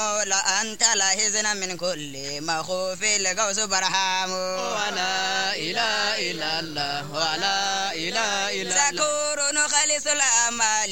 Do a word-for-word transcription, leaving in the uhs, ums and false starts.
مولا أنت لا حزن من كل مخوف الغوث برهام ولا إله إلا الله ولا إله إلا الله سكور خالص الأمال